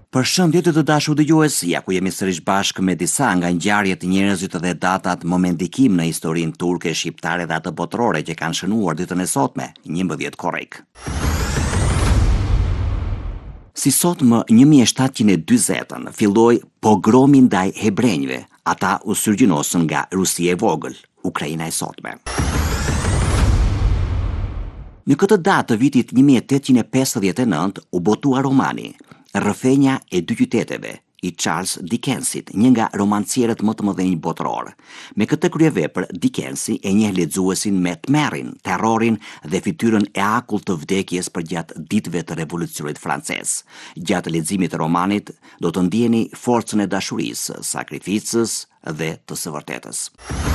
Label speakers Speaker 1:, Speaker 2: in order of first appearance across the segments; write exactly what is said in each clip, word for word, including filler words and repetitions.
Speaker 1: Përshëndetje të dashur dëgjues, ja ku jemi sërish bashkë me disa nga ngjarjet e njerëzit dhe datat momendikim në historinë turke, shqiptare dhe atë botërore që kanë shënuar ditën e sotme, njëmbëdhjetë korrik. Si sot më një mijë e shtatëqind e dyzet filloi pogromi ndaj hebrejve, ata u syrgjënosën nga Rusia e vogël, Ukraina e sotme. Në këtë datë të vitit një mijë e tetëqind e pesëdhjetë e nëntë u botua romani Rrëfenja e dy qyteteve i Charles Dickensit, një nga romancierët më të mëdhenj botëror. Me këtë kryevepër, Dickensi e njeh lexuesin me tmerrin, terrorin dhe fytyrën e akullt të vdekjes përgjatë ditëve të revolucionit francez. Gjatë leximit të romanit, do të ndjeni forcën e dashurisë, sakrificës dhe të së vërtetës.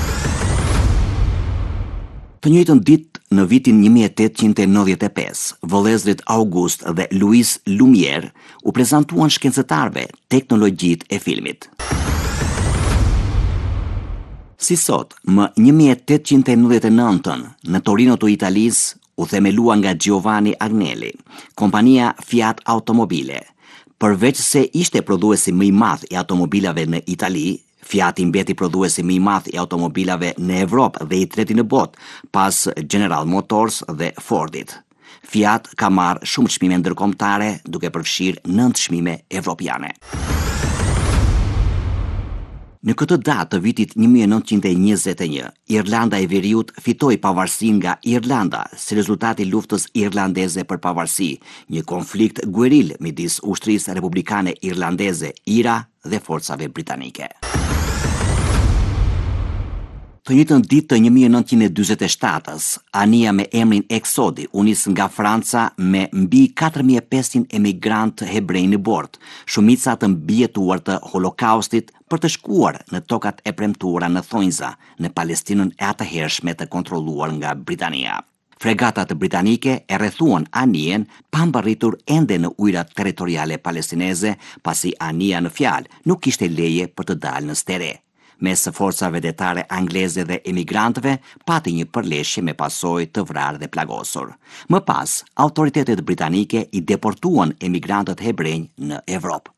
Speaker 1: Të njëjtën ditë në vitin një mijë e tetëqind e nëntëdhjetë e pesë, vëllezërit August dhe Louis Lumière u prezantuan shkencëtarëve teknologjitë e filmit. Si sot, më një mijë e tetëqind e nëntëdhjetë e nëntën, në Torino të Italisë, u themelua nga Giovanni Agnelli, kompania Fiat Automobile. Përveç se ishte prodhuesi më i madh i automobilave në Itali, Fiat mbeti prodhuesi më i madh i automobilave në Evropë dhe i treti në botë, pas General Motors dhe Fordit. Fiat ka marrë shumë çmime ndërkombëtare, duke përfshirë nëntë çmime evropiane. Në këtë datë të vitit një mijë e nëntëqind e njëzet e një, Irlanda e Veriut fitoi pavarësinë nga Irlanda si rezultati i luftës irlandeze për pavarësi, një konflikt gueril midis ushtrisë republikane irlandeze I R A dhe forcave britanike. Të njëjtën ditë të një mijë e nëntëqind e dyzet e shtatës, anija me emrin Exodi u nis nga Franca me mbi katër mijë e pesëqind emigrantë hebrej në bord, shumica të mbijetuar të Holokaustit, për të shkuar në tokat e premtuara në thonjza, në Palestinën e atëhershme të kontrolluar nga Britania. Fregatat britanike e rrethuan anijen pa mbarritur ende në ujërat territoriale palestineze, pasi anija në fjalë nuk kishte leje për të dalë në stere. Mes forcave vetare angleze dhe emigrantëve pati një përleshje me pasojë të vrarë dhe plagosur. Më pas, autoritetet britanike i deportuan emigrantët hebrej në Evropë.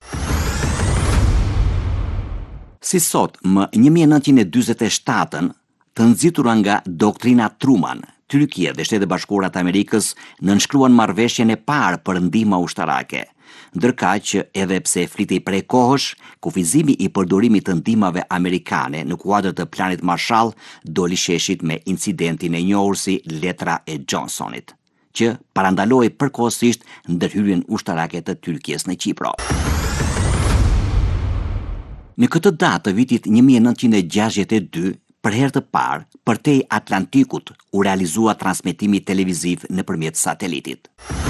Speaker 1: Si sot, më një mijë e nëntëqind e dyzet e shtatën, të nxitura nga doktrina Truman, Tyrkia dhe Shtetet Bashkuara të Amerikës nënshkruan marrëveshjen e parë për ndihmë ushtarake. Ndërkaq që edhe pse flitej prej kohësh, kufizimi i përdorimit të ndihmave amerikane në kuadër të planit Marshall doli sheshit me incidentin e njohur si letra e Johnsonit, që parandaloi përkohësisht ndërhyrjen ushtarake të Tyrkisë në Kipro. Në këtë datë të vitit një mijë e nëntëqind e gjashtëdhjetë e dy, për herë të parë, përtej Atlantikut u realizua transmetimi televiziv nëpërmjet satelitit.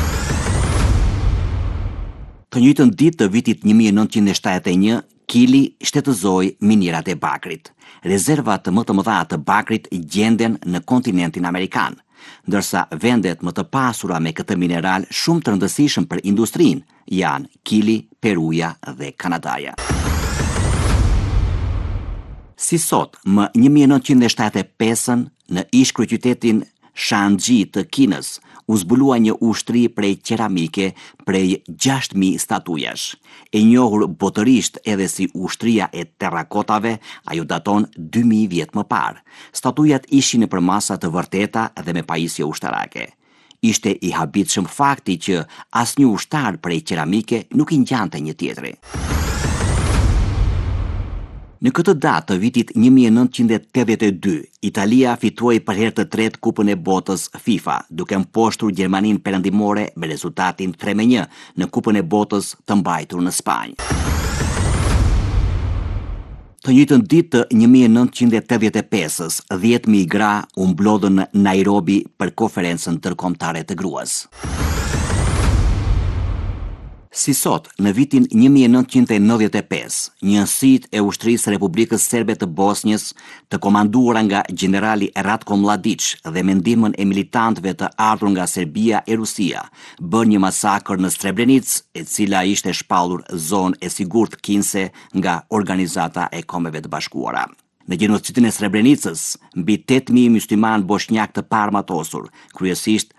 Speaker 1: Të njëjtën ditë të vitit një mijë e nëntëqind e shtatëdhjetë e një, Kili shtetëzoi minierat e bakrit. Rezervat më të mëdha të bakrit gjenden në kontinentin amerikan, ndërsa vendet më të pasura me këtë mineral shumë të rëndësishëm për industrinë janë Kili, Peruja dhe Kanadaja. Si sot, më një mijë e nëntëqind e shtatëdhjetë e pesën, në ish kryeqytetin Shanxi të Kinës, u zbulua një ushtri prej qeramike prej gjashtë mijë statujash. E njohur botërisht edhe si ushtria e terrakotave, ajo daton dy mijë vjet më parë. Statujat ishin nëpër masa të vërteta dhe me pajisje ushtarake. Ishte i habitshëm fakti që asnjë ushtar prej qeramike nuk i ngjante një tjetri. Në këtë datë të vitit një mijë e nëntëqind e tetëdhjetë e dy, Italia fituoi për herë të tretë Kupën e Botës FIFA, duke mposhtur Gjermaninë Perëndimore me rezultatin tre me një në Kupën e Botës të mbajtur në Spanjë. Të njëjtën ditë të një mijë e nëntëqind e tetëdhjetë e pesës, dhjetë mijë gra u mblodhën në Nairobi për konferencën ndërkombëtare të gruas. Si sot, në vitin një mijë e nëntëqind e nëntëdhjetë e pesë, njësitë e ushtrisë Republikës Serbe të Bosnjës, të komanduara nga generali Ratko Mladić dhe me ndihmën e militantëve të ardhur nga Serbia e Rusia, bën një masakër në Srebrenicë, e cila ishte shpallur zonë e sigurt kinse nga Organizata e Kombeve të Bashkuara. Në gjenocidin e Srebrenicës, mbi tetë mijë musliman bosnjak të parmatosur, kryesisht